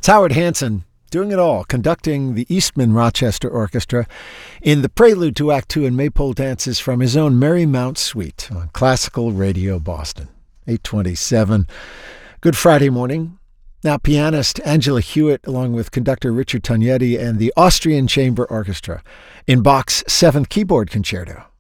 It's Howard Hanson doing it all, conducting the Eastman Rochester Orchestra in the prelude to Act Two and Maypole dances from his own Marymount Suite on Classical Radio Boston. 8:27. Good Friday morning. Now pianist Angela Hewitt along with conductor Richard Tognetti and the Austrian Chamber Orchestra in Bach's 7th Keyboard Concerto,